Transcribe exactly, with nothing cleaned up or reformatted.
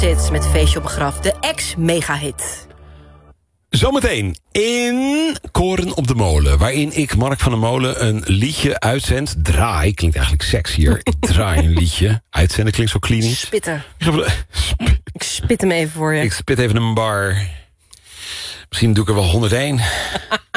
Hits met Feestje op een graf. De ex-megahit. Zometeen in Koren op de Molen. Waarin ik, Mark van der Molen, een liedje uitzend. Draai, klinkt eigenlijk sexier. Ik draai een liedje. Uitzenden klinkt zo klinisch. Spitten. Ik, ga... Ik spit hem even voor je. ik spit even een bar. Misschien doe ik er wel honderdéén.